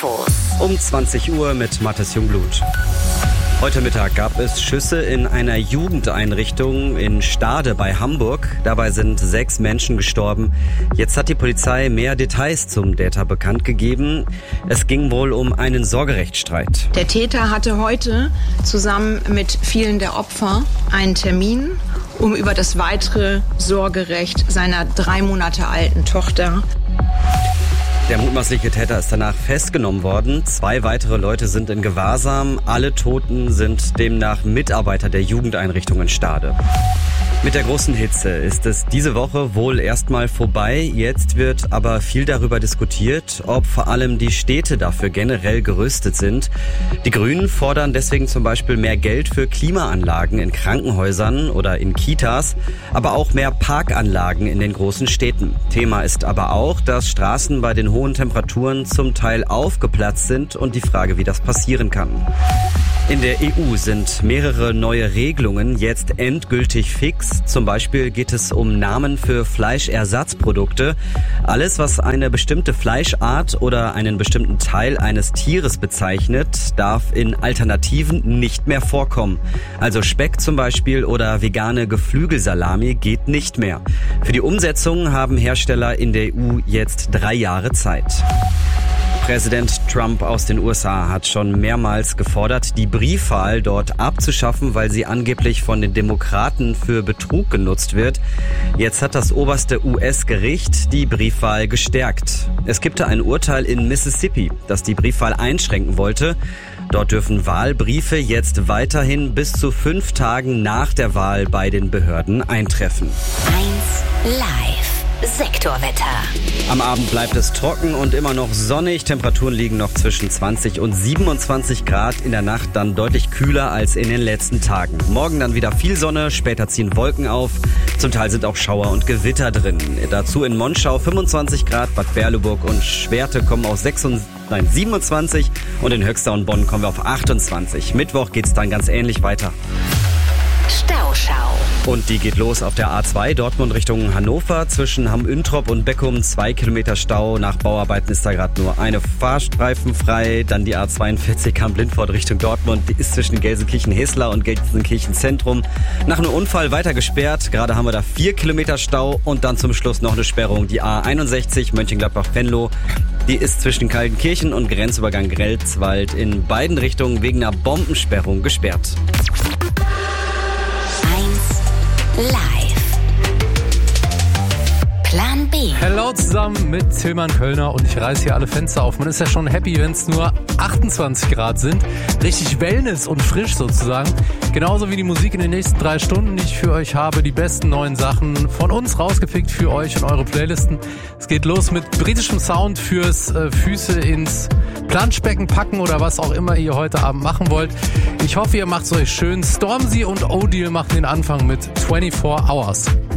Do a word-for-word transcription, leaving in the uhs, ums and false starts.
Infos. Um zwanzig Uhr mit Mathis Jungblut. Heute Mittag gab es Schüsse in einer Jugendeinrichtung in Stade bei Hamburg. Dabei sind sechs Menschen gestorben. Jetzt hat die Polizei mehr Details zum Täter bekannt gegeben. Es ging wohl um einen Sorgerechtsstreit. Der Täter hatte heute zusammen mit vielen der Opfer einen Termin, um über das weitere Sorgerecht seiner drei Monate alten Tochter. Der mutmaßliche Täter ist danach festgenommen worden. Zwei weitere Leute sind in Gewahrsam. Alle Toten sind demnach Mitarbeiter der Jugendeinrichtung in Stade. Mit der großen Hitze ist es diese Woche wohl erstmal vorbei. Jetzt wird aber viel darüber diskutiert, ob vor allem die Städte dafür generell gerüstet sind. Die Grünen fordern deswegen zum Beispiel mehr Geld für Klimaanlagen in Krankenhäusern oder in Kitas, aber auch mehr Parkanlagen in den großen Städten. Thema ist aber auch, dass Straßen bei den hohen Temperaturen zum Teil aufgeplatzt sind und die Frage, wie das passieren kann. In der E U sind mehrere neue Regelungen jetzt endgültig fix. Zum Beispiel geht es um Namen für Fleischersatzprodukte. Alles, was eine bestimmte Fleischart oder einen bestimmten Teil eines Tieres bezeichnet, darf in Alternativen nicht mehr vorkommen. Also Speck zum Beispiel oder vegane Geflügelsalami geht nicht mehr. Für die Umsetzung haben Hersteller in der E U jetzt drei Jahre Zeit. Präsident Trump aus den U S A hat schon mehrmals gefordert, die Briefwahl dort abzuschaffen, weil sie angeblich von den Demokraten für Betrug genutzt wird. Jetzt hat das oberste U S-Gericht die Briefwahl gestärkt. Es gibt ein Urteil in Mississippi, das die Briefwahl einschränken wollte. Dort dürfen Wahlbriefe jetzt weiterhin bis zu fünf Tagen nach der Wahl bei den Behörden eintreffen. eins live. Sektorwetter. Am Abend bleibt es trocken und immer noch sonnig. Temperaturen liegen noch zwischen zwanzig und siebenundzwanzig Grad. In der Nacht dann deutlich kühler als in den letzten Tagen. Morgen dann wieder viel Sonne, später ziehen Wolken auf. Zum Teil sind auch Schauer und Gewitter drin. Dazu in Monschau fünfundzwanzig Grad, Bad Berleburg und Schwerte kommen auf sechsundzwanzig, nein, siebenundzwanzig und in Höxter und Bonn kommen wir auf achtundzwanzig. Mittwoch geht's dann ganz ähnlich weiter. Stauschau. Und die geht los auf der A zwei Dortmund Richtung Hannover. Zwischen Hamm-Üntrop und Beckum zwei Kilometer Stau. Nach Bauarbeiten ist da gerade nur eine Fahrstreifen frei. Dann die A zweiundvierzig Kamp-Lindfort Richtung Dortmund. Die ist zwischen Gelsenkirchen-Heslar und Gelsenkirchen-Zentrum nach einem Unfall weiter gesperrt. Gerade haben wir da vier Kilometer Stau und dann zum Schluss noch eine Sperrung. Die A einundsechzig Mönchengladbach-Venlo. Die ist zwischen Kaltenkirchen und Grenzübergang Grelzwald in beiden Richtungen wegen einer Bombensperrung gesperrt. Live. Plan B. Hello zusammen mit Tillmann Kölner und ich reiße hier alle Fenster auf. Man ist ja schon happy, wenn es nur achtundzwanzig Grad sind. Richtig Wellness und frisch sozusagen. Genauso wie die Musik in den nächsten drei Stunden, die ich für euch habe. Die besten neuen Sachen von uns rausgepickt für euch und eure Playlisten. Es geht los mit britischem Sound fürs äh, Füße ins Planschbecken packen oder was auch immer ihr heute Abend machen wollt. Ich hoffe, ihr macht es euch schön. Stormzy und Odile machen den Anfang mit vierundzwanzig Hours.